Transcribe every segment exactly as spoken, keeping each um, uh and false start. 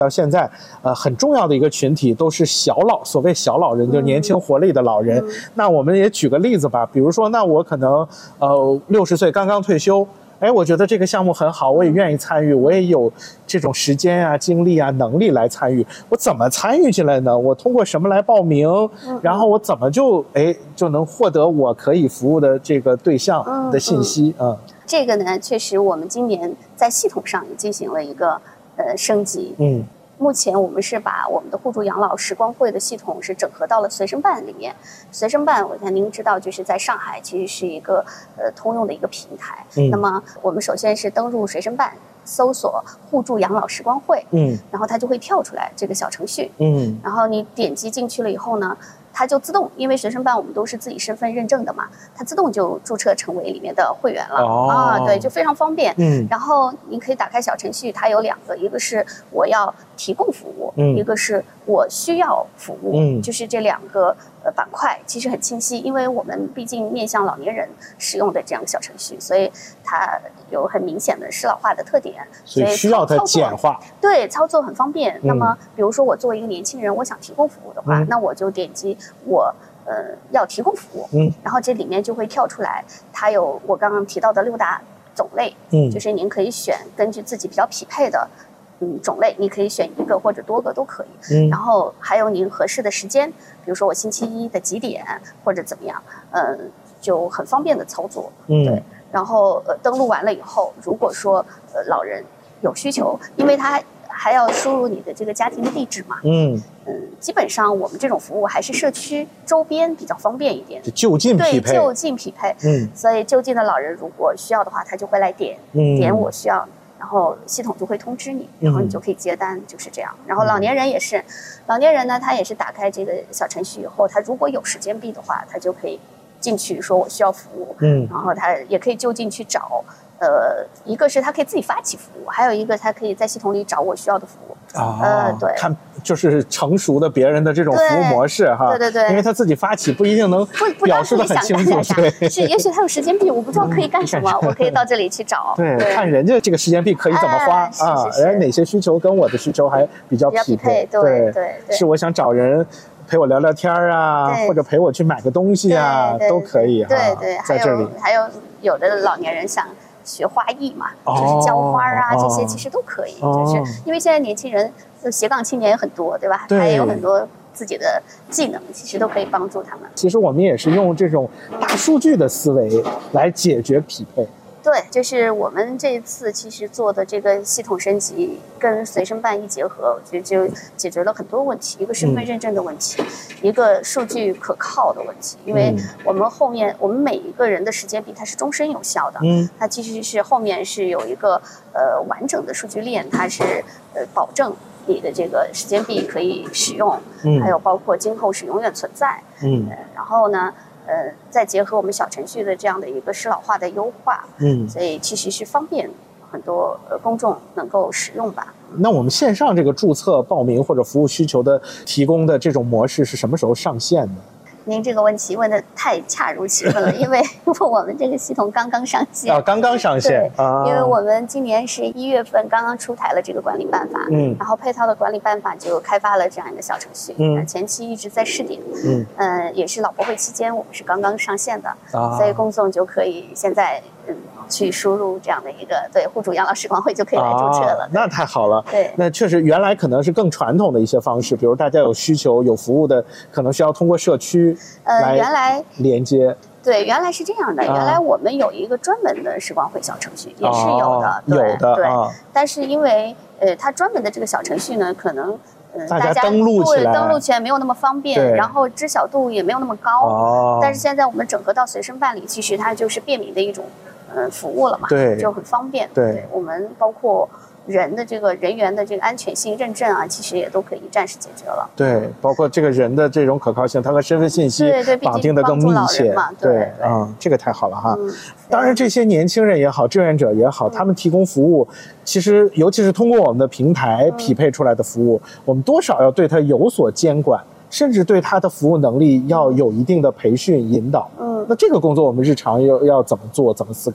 到现在，呃，很重要的一个群体都是小老，所谓小老人，就是年轻活力的老人。嗯、那我们也举个例子吧，比如说，那我可能呃六十岁刚刚退休，哎，我觉得这个项目很好，我也愿意参与，我也有这种时间啊、精力啊、能力来参与。我怎么参与进来呢？我通过什么来报名？然后我怎么就哎就能获得我可以服务的这个对象的信息啊？嗯嗯、 这个呢，确实我们今年在系统上也进行了一个。呃，升级。嗯，目前我们是把我们的互助养老时光会的系统是整合到了随身办里面。随身办，我看您知道，就是在上海其实是一个呃通用的一个平台。嗯，那么我们首先是登入随身办，搜索互助养老时光会。嗯，然后它就会跳出来这个小程序。嗯，然后你点击进去了以后呢，它就自动，因为随身办我们都是自己身份认证的嘛，它自动就注册成为里面的会员了。哦、啊，对，就非常方便。嗯，然后你可以打开小程序，它有两个，一个是我要提供服务，嗯，一个是我需要服务，嗯，就是这两个呃板块其实很清晰，因为我们毕竟面向老年人使用的这样的小程序，所以它有很明显的适老化的特点， 所以需要它简化。 对，操作很方便。嗯、那么，比如说我作为一个年轻人，我想提供服务的话，嗯、那我就点击我呃要提供服务，嗯，然后这里面就会跳出来，它有我刚刚提到的六大种类，嗯，就是您可以选根据自己比较匹配的。嗯，种类你可以选一个或者多个都可以，嗯，然后还有您合适的时间，比如说我星期一的几点或者怎么样，嗯，就很方便的操作，嗯，对。然后呃，登录完了以后，如果说呃老人有需求，因为他还要输入你的这个家庭的地址嘛，嗯嗯，基本上我们这种服务还是社区周边比较方便一点， 就近匹配， 对，就近匹配，嗯，所以就近的老人如果需要的话，他就会来点，嗯，点我需要。然后系统就会通知你，然后你就可以接单，嗯、就是这样。然后老年人也是，老年人呢，他也是打开这个小程序以后，他如果有时间币的话，他就可以进去说我需要服务，嗯，然后他也可以就近去找，呃，一个是他可以自己发起服务，还有一个他可以在系统里找我需要的服务。 啊、呃，对，看就是成熟的别人的这种服务模式哈， 对对对， 因为他自己发起不一定能表述得很清楚， 对，是也许他有时间币，我不知道可以干什么，我可以到这里去找， 对，看人家这个时间币可以怎么花啊，人哪些需求跟我的需求还比较匹配， 对对， 是我想找人陪我聊聊天啊，或者陪我去买个东西啊，都可以哈， 对对， 在这里还有有的老年人想。学花艺嘛，就是浇花啊，哦、这些其实都可以。哦、就是因为现在年轻人斜杠青年也很多，对吧？对，他也有很多自己的技能，其实都可以帮助他们。 其实我们也是用这种大数据的思维来解决匹配。 对，就是我们这一次其实做的这个系统升级跟随身办一结合，我觉得就解决了很多问题，一个身份认证的问题，嗯、一个数据可靠的问题。因为我们后面我们每一个人的时间币它是终身有效的，嗯，它其实是后面是有一个呃完整的数据链，它是呃保证你的这个时间币可以使用，嗯，还有包括今后是永远存在，嗯，呃、然后呢。呃，再结合我们小程序的这样的一个适老化的优化，嗯，所以其实是方便很多呃公众能够使用吧。 那我们线上这个注册、报名或者服务需求的提供的这种模式是什么时候上线的？ 您这个问题问的太恰如其分了，因为我们这个系统刚刚上线啊，刚刚上线， 对，啊、因为我们今年是一月份刚刚出台了这个管理办法，嗯，然后配套的管理办法就开发了这样一个小程序，嗯，前期一直在试点，嗯，呃，也是老博会期间我们是刚刚上线的，啊，所以公众就可以现在嗯去输入这样的一个对互助养老时光会就可以来注册了，啊、 那太好了， 对， 那确实原来可能是更传统的一些方式，比如大家有需求有服务的，可能需要通过社区。 呃，原来连接对，原来是这样的。啊、原来我们有一个专门的时光会小程序，也是有的， 哦、有的对。 啊、 但是因为呃，它专门的这个小程序呢，可能呃大家登录起来登录起来没有那么方便，然后知晓度也没有那么高。哦。但是现在我们整合到随身办理，其实它就是便民的一种呃服务了嘛， 对， 就很方便。 对， 对我们包括。人的这个人员的这个安全性认证啊，其实也都可以暂时解决了。 对，包括这个人的这种可靠性，他和身份信息绑定的更密切。 对， 啊、嗯，这个太好了哈。嗯、当然，这些年轻人也好，志愿者也好，他们提供服务，其实尤其是通过我们的平台匹配出来的服务，嗯、我们多少要对他有所监管，甚至对他的服务能力要有一定的培训引导。嗯，那这个工作我们日常要要怎么做，怎么思考的？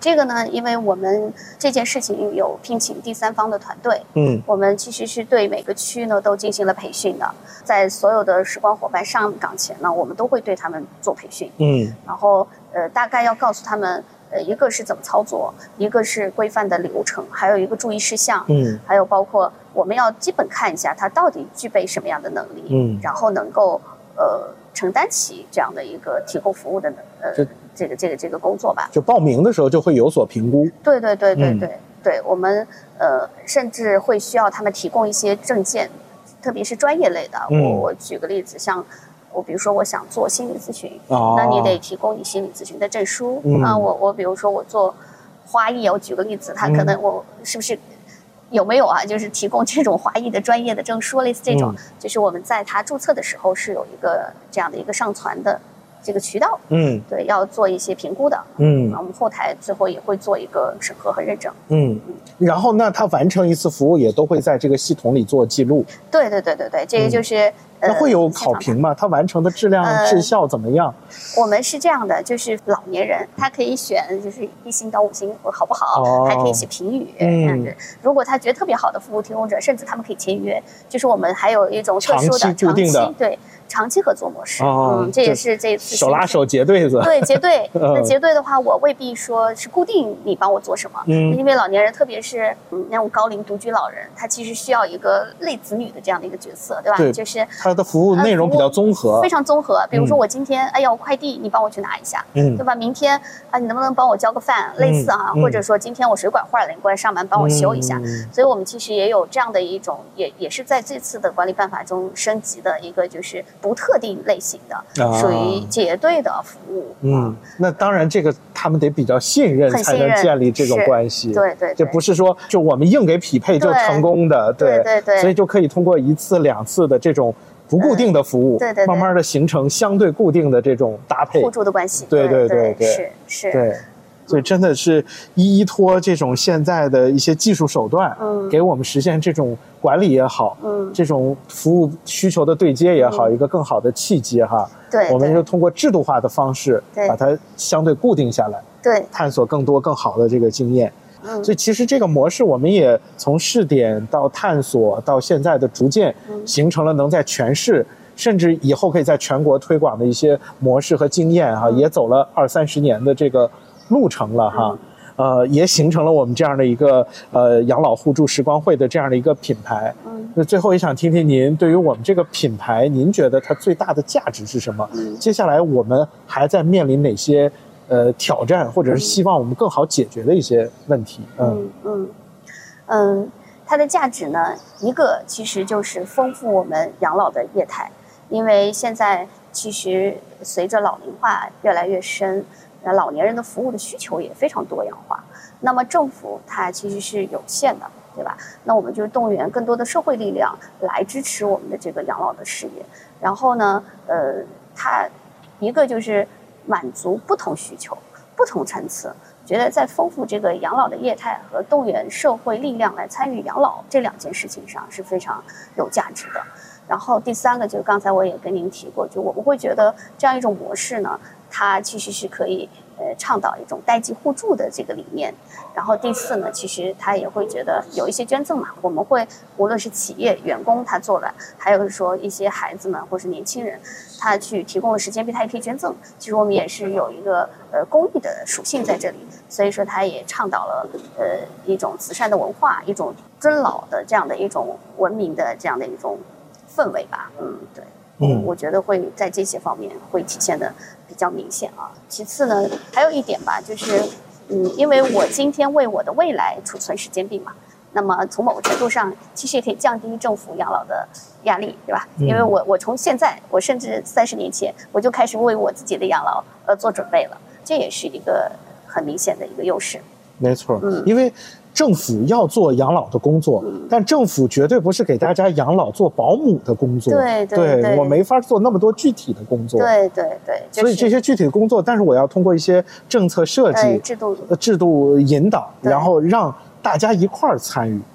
这个呢，因为我们这件事情有聘请第三方的团队， 嗯， 我们其实是对每个区呢都进行了培训的，在所有的时光伙伴上岗前呢，我们都会对他们做培训， 嗯， 然后呃，大概要告诉他们，呃，一个是怎么操作，一个是规范的流程，还有一个注意事项， 嗯， 还有包括我们要基本看一下他到底具备什么样的能力， 嗯， 然后能够呃承担起这样的一个提供服务的呃。这个这个这个工作吧， 就报名的时候就会有所评估。 对对对对对、 嗯、 对，我们呃甚至会需要他们提供一些证件，特别是专业类的。 嗯、 我我举个例子，像我比如说我想做心理咨询， 哦、 那你得提供你心理咨询的证书。 嗯、 啊，我我比如说我做花艺，我举个例子，他可能我是不是有没有啊？就是提供这种花艺的专业的证书，类似这种， 嗯、 就是我们在他注册的时候是有一个这样的一个上传的。这个渠道， 嗯， 对，要做一些评估的， 嗯， 我们后台最后也会做一个审核和认证， 嗯，然后那他完成一次服务也都会在这个系统里做记录。 对对对对对，这个就是、 嗯、那会有考评吗？他完成的质量、呃、质效怎么样？ 我们是这样的，就是老年人他可以选，就是一星到五星好不好，哦、还可以写评语， 嗯， 如果他觉得特别好的服务提供者，甚至他们可以签约，就是我们还有一种特殊的长期固定的， 对。长期合作模式， 哦、 嗯，这也是这次手拉手结对子。 对，结对。那结对的话，我未必说是固定你帮我做什么， 嗯， 因为老年人，特别是嗯那种高龄独居老人，他其实需要一个类子女的这样的一个角色，对吧？ 对， 就是他的服务内容比较综合， 非常综合。比如说我今天，嗯、哎呀，我快递你帮我去拿一下， 嗯， 对吧？明天啊，你能不能帮我交个饭，类似啊， 嗯、 或者说今天我水管坏了，你过来上门帮我修一下。 嗯、 所以我们其实也有这样的一种，也也是在这次的管理办法中升级的一个，就是不特定类型的， 啊、 属于结对的服务。 嗯，那当然，这个他们得比较信任才能建立这种关系。 对 对, 对， 这不是说就我们硬给匹配就成功的。 对对 对, 对， 所以就可以通过一次两次的这种不固定的服务， 嗯、对, 对对， 慢慢的形成相对固定的这种搭配互助的关系。 对对对对， 是是。 对。所以真的是依托这种现在的一些技术手段， 嗯， 给我们实现这种管理也好， 嗯， 这种服务需求的对接也好， 嗯、 一个更好的契机哈。 对， 我们就通过制度化的方式，把它相对固定下来， 对， 探索更多更好的这个经验。 嗯， 所以其实这个模式，我们也从试点到探索到现在的逐渐形成了能在全市，甚至以后可以在全国推广的一些模式和经验哈， 嗯、 也走了二三十年的这个路程了哈。 嗯呃，也形成了我们这样的一个呃养老互助时光会的这样的一个品牌。 嗯， 那最后也想听听您对于我们这个品牌，您觉得它最大的价值是什么？ 嗯， 接下来我们还在面临哪些呃挑战，或者是希望我们更好解决的一些问题？ 嗯嗯嗯，它的价值呢，一个其实就是丰富我们养老的业态，因为现在其实随着老龄化越来越深。老年人的服务的需求也非常多样化，那么政府它其实是有限的，对吧？那我们就动员更多的社会力量来支持我们的这个养老的事业。然后呢，呃，它一个就是满足不同需求、不同层次，觉得在丰富这个养老的业态和动员社会力量来参与养老这两件事情上是非常有价值的。然后第三个就是刚才我也跟您提过，就我们会觉得这样一种模式呢，它其实是可以呃倡导一种代际互助的这个理念。然后第四呢，其实他也会觉得有一些捐赠嘛，我们会无论是企业员工他做了，还有说一些孩子们或是年轻人，他去提供了时间币，他也可以捐赠。其实我们也是有一个呃公益的属性在这里，所以说他也倡导了呃一种慈善的文化，一种尊老的这样的一种文明的这样的一种氛围吧。嗯，对。 嗯， 我觉得会在这些方面会体现的比较明显啊。其次呢，还有一点吧，就是嗯，因为我今天为我的未来储存时间币嘛，那么从某个程度上，其实也可以降低政府养老的压力，对吧？ 嗯、 因为我我从现在，我甚至三十年前我就开始为我自己的养老呃做准备了，这也是一个很明显的一个优势。 没错， 嗯， 因为政府要做养老的工作， 嗯、 但政府绝对不是给大家养老做保姆的工作。 对对对, 对， 我没法做那么多具体的工作。 对对对，就是、 所以这些具体的工作，但是我要通过一些政策设计、 哎、制度、 制度引导，然后让大家一块儿参与。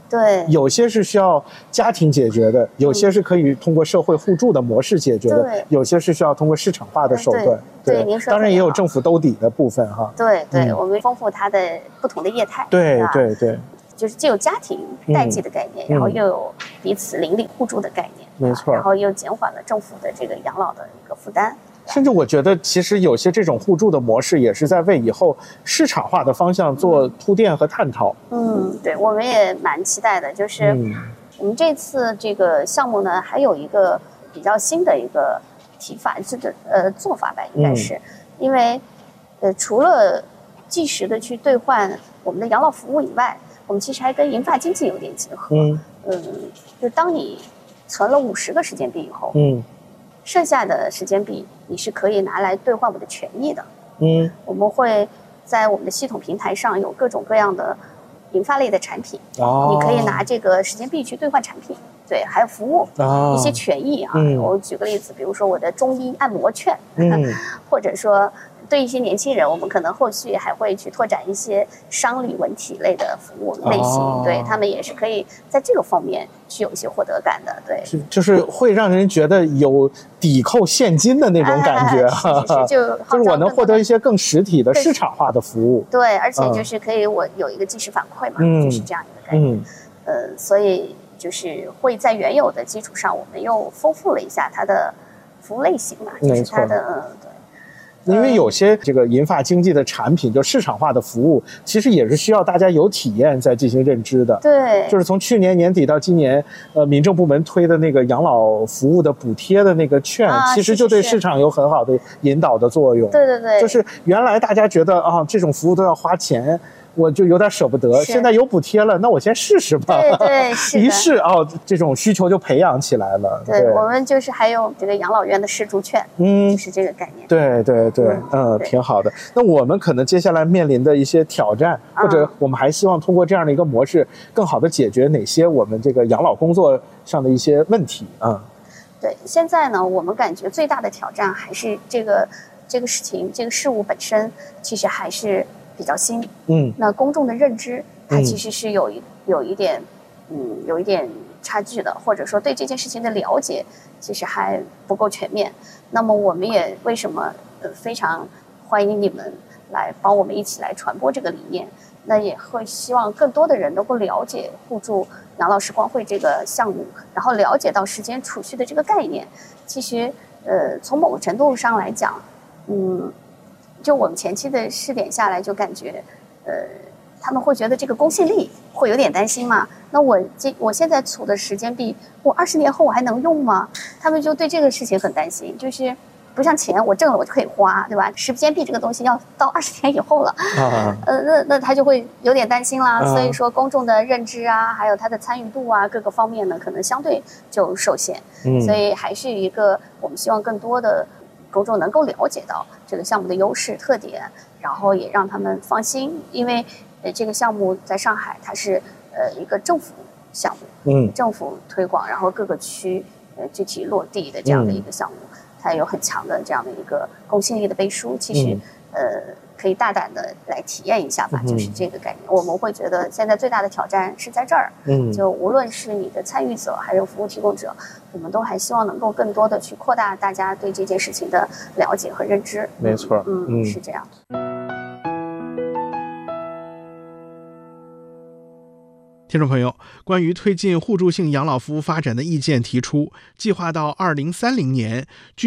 对， 有些是需要家庭解决的，有些是可以通过社会互助的模式解决的， 对， 有些是需要通过市场化的手段。 对，对您说当然也有政府兜底的部分哈。 对对、嗯，我们丰富它的不同的业态。 对对对， 就是既有家庭代际的概念、嗯，然后又有彼此邻里互助的概念， 没错、啊， 然后又减缓了政府的这个养老的一个负担。 甚至我觉得，其实有些这种互助的模式，也是在为以后市场化的方向做铺垫和探讨。 嗯，对，我们也蛮期待的。就是我们这次这个项目呢，还有一个比较新的一个提法，这个呃做法吧，应该是，嗯、因为呃除了即时的去兑换我们的养老服务以外，我们其实还跟银发经济有点结合。嗯，嗯就当你存了五十个时间币以后，嗯。剩下的时间币你是可以拿来兑换我的权益的。嗯，我们会在我们的系统平台上有各种各样的银发类的产品，哦，你可以拿这个时间币去兑换产品，对，还有服务、哦、一些权益啊、嗯。我举个例子，比如说我的中医按摩券，嗯，或者说对一些年轻人，我们可能后续还会去拓展一些商旅文体类的服务类型，哦、对他们也是可以在这个方面去有一些获得感的，对， 是就是会让人觉得有抵扣现金的那种感觉， 哎、是是是就就是我能获得一些更实体的市场化的服务， 对，而且就是可以我有一个即时反馈嘛，嗯、就是这样一个概念，嗯、呃，所以就是会在原有的基础上，我们又丰富了一下它的服务类型嘛，就是它的嗯对。 因为有些这个银发经济的产品，就市场化的服务，其实也是需要大家有体验再进行认知的。 对， 就是从去年年底到今年，呃，民政部门推的那个养老服务的补贴的那个券，啊、其实就对市场有很好的引导的作用。 对对对， 就是原来大家觉得啊，这种服务都要花钱。我就有点舍不得，现在有补贴了，那我先试试吧。 对对，是一试哦，这种需求就培养起来了。 对，对我们就是还有这个养老院的试住券，嗯，就是这个概念。 对对对，嗯，嗯挺好的。那我们可能接下来面临的一些挑战，嗯、或者我们还希望通过这样的一个模式，更好的解决哪些我们这个养老工作上的一些问题啊、嗯？ 对，现在呢，我们感觉最大的挑战还是这个这个事情，这个事物本身，其实还是。比较新，嗯，那公众的认知，它其实是有一、嗯、有一点，嗯，有一点差距的，或者说对这件事情的了解，其实还不够全面。那么我们也为什么呃非常欢迎你们来帮我们一起来传播这个理念？那也会希望更多的人能够了解互助养老时光会这个项目，然后了解到时间储蓄的这个概念。其实，呃，从某个程度上来讲，嗯。就我们前期的试点下来，就感觉，呃，他们会觉得这个公信力会有点担心嘛。那我这我现在储的时间币，我二十年后我还能用吗？他们就对这个事情很担心，就是不像钱，我挣了我就可以花，对吧？时间币这个东西要到二十年以后了，啊、呃，那那他就会有点担心啦。啊、所以说，公众的认知啊，还有他的参与度啊，各个方面呢，可能相对就受限。嗯，所以还是一个我们希望更多的。公众能够了解到这个项目的优势特点，然后也让他们放心，因为呃这个项目在上海它是呃一个政府项目，嗯，政府推广，然后各个区呃具体落地的这样的一个项目，嗯、它有很强的这样的一个公信力的背书，其实、嗯、呃可以大胆的来体验一下吧，嗯、就是这个概念。我们会觉得现在最大的挑战是在这儿，嗯，就无论是你的参与者还是服务提供者，我们都还希望能够更多的去扩大大家对这件事情的了解和认知。 没错， 嗯，嗯是这样。 听众朋友，关于推进互助性养老服务发展的意见提出，计划到二零三零年，